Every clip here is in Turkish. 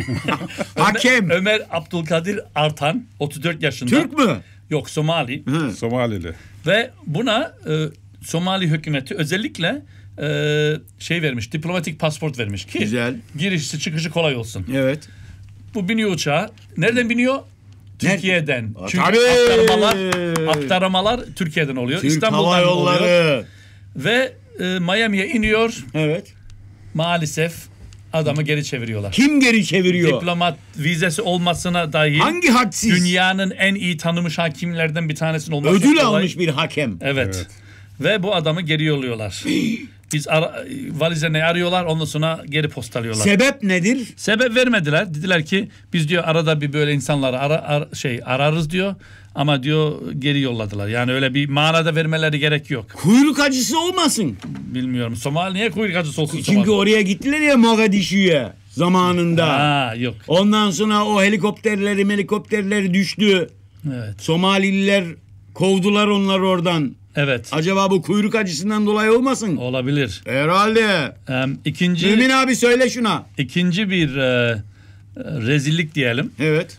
Hakem. Ömer Abdülkadir Artan 34 yaşında. Türk mü? Yok, Somali. Somalili. Ve buna Somali hükümeti özellikle vermiş, diplomatik pasaport vermiş ki Güzel. girişi çıkışı kolay olsun. Evet. Bu biniyor uçağa. Nereden biniyor? Türkiye'den. Çünkü Tabii. aktarmalar Türkiye'den oluyor. Türk İstanbul'dan Hava oluyor. Yolları. Ve Miami'ye iniyor. Evet. Maalesef adamı geri çeviriyorlar. Kim geri çeviriyor? Diplomat vizesi olmasına dahi Hangi hadsiz? dünyanın en iyi tanınmış hakimlerden bir tanesinin olması Ödül dolayı- almış bir hakem. Evet. Ve bu adamı geri yolluyorlar. Biz valizlerini arıyorlar, ondan sonra geri postalıyorlar. Sebep nedir? Sebep vermediler. Dediler ki biz diyor arada bir böyle insanları ararız diyor. Ama diyor geri yolladılar. Yani öyle bir manada vermeleri gerek yok. Kuyruk acısı olmasın. Bilmiyorum. Somali niye kuyruk acısı olsun? Çünkü Somali? oraya gittiler ya Mogadishu'ya zamanında. Ha, yok. Ondan sonra o helikopterleri düştü. Evet. Somalililer kovdular onları oradan. Evet. Acaba bu kuyruk acısından dolayı olmasın? Olabilir. Herhalde. Mümin abi söyle şuna. İkinci bir rezillik diyelim. Evet.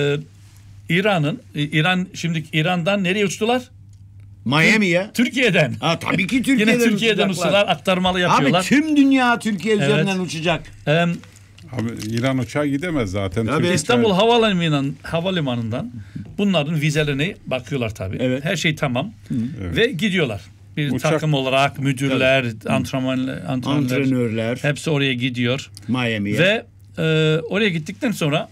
İran şimdi İran'dan nereye uçtular? Miami'ye. Türkiye'den. Ha, tabii ki Türkiye'den Yine Türkiye'den uçtular, aktarmalı yapıyorlar. Abi tüm dünya Türkiye üzerinden uçacak. Abi İran uçağı gidemez zaten. Tabii. İstanbul Havalimanı'ndan bunların vizelerine bakıyorlar tabii. Evet. Her şey tamam. Evet. Ve gidiyorlar. Bir takım olarak müdürler, antrenörler hepsi oraya gidiyor. Miami'ye. Ve oraya gittikten sonra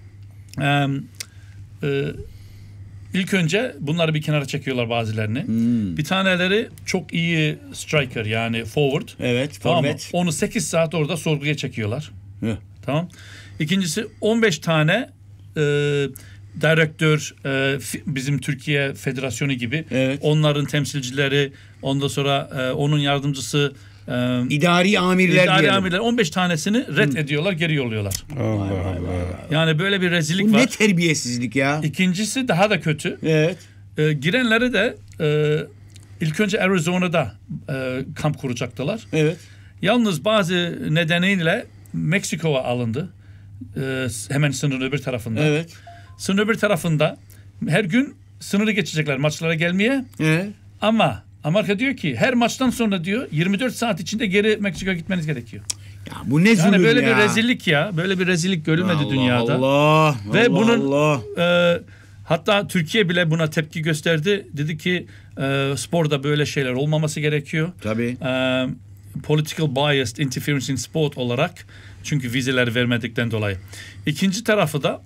ilk önce bunları bir kenara çekiyorlar bazılarını. Bir taneleri çok iyi striker, yani forward. Evet, tamam mı? forvet. Onu 8 saat orada sorguya çekiyorlar. Heh. Tamam. İkincisi 15 tane direktör, bizim Türkiye Federasyonu gibi, Evet. onların temsilcileri, ondan sonra onun yardımcısı, İdari amirler 15 tanesini red ediyorlar, geri yolluyorlar. Allah Allah. Yani böyle bir rezillik Bu var. ne terbiyesizlik ya. İkincisi daha da kötü. Evet. Girenleri de ilk önce Arizona'da kamp kuracaktılar. Evet. Yalnız bazı nedeniyle Meksiko'ya alındı. Hemen sınırın öbür tarafında. Evet. Sınırın öbür tarafında her gün sınırı geçecekler maçlara gelmeye. Evet. Ama Amerika diyor ki her maçtan sonra diyor 24 saat içinde geri Meksiko'ya gitmeniz gerekiyor. Ya bu ne zulüm Yani böyle ya. bir rezillik ya. Böyle bir rezillik görülmedi Allah dünyada. Allah. Ve Allah bunun Allah. hatta Türkiye bile buna tepki gösterdi. Dedi ki sporda böyle şeyler olmaması gerekiyor. Tabii. Political biased interference in sport olarak, çünkü vizeler vermedikten dolayı. İkinci tarafı da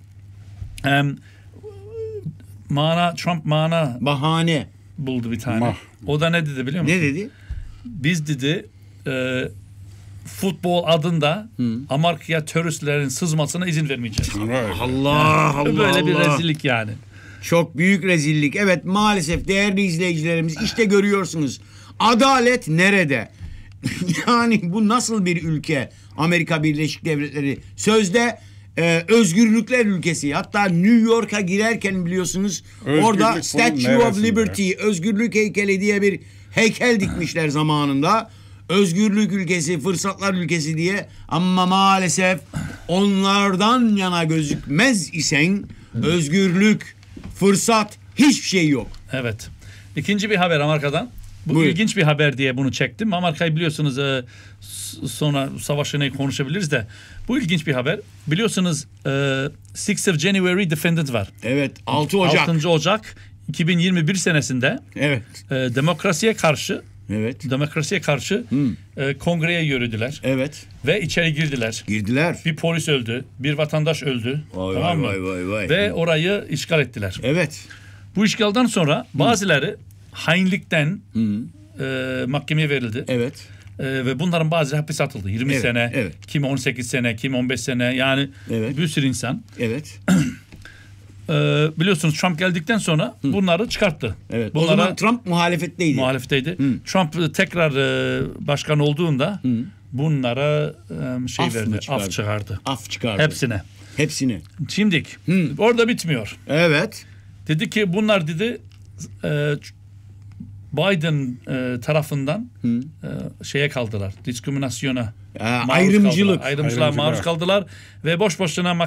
Trump Bahane. buldu bir tane. O da ne dedi biliyor musun? Ne dedi? Biz dedi futbol adında Amerika'ya teröristlerin sızmasına izin vermeyeceğiz. Allah Böyle bir Allah. rezillik yani. Çok büyük rezillik. Evet, maalesef değerli izleyicilerimiz, işte görüyorsunuz. Adalet nerede? Yani bu nasıl bir ülke? Amerika Birleşik Devletleri sözde özgürlükler ülkesi. Hatta New York'a girerken biliyorsunuz Özgürlük orada bunun Statue of neresinde? Liberty, özgürlük heykeli diye bir heykel dikmişler zamanında. Özgürlük ülkesi, fırsatlar ülkesi diye. Ama maalesef onlardan yana gözükmez isen özgürlük, fırsat, hiçbir şey yok. Evet. İkinci bir haber Amerika'dan. Bu Buyurun. ilginç bir haber diye bunu çektim. Amerika'yı biliyorsunuz, sonra savaşını konuşabiliriz de. Bu ilginç bir haber. Biliyorsunuz 6th of January Defendant var. Evet, 6 Ocak. 6. Ocak 2021 senesinde Evet. demokrasiye karşı Evet. kongreye yürüdüler Evet. ve içeri girdiler. Girdiler. Bir polis öldü, bir vatandaş öldü. Vay tamam vay mı? vay vay. Ve orayı işgal ettiler. Evet. Bu işgalden sonra bazıları hainlikten mahkemeye verildi. Evet. Ve bunların bazıları hapis atıldı. 20 Evet, sene, evet. kimi 18 sene, kimi 15 sene. Yani Evet. bir sürü insan. Evet. Biliyorsunuz Trump geldikten sonra bunları çıkarttı. Evet. Bunlara O zaman Trump muhalefetteydi. muhalefetteydi. Trump tekrar başkan olduğunda bunlara Af mı verdi. çıkardı? Af çıkardı. Af çıkardı. Hepsine. Hepsini. Şimdi orada bitmiyor. Evet. Dedi ki bunlar dedi Biden tarafından şeye kaldılar. Diskriminasyona maruz ayrımcılık. kaldılar. Ayrımcılığa maruz kaldılar ve boş boşuna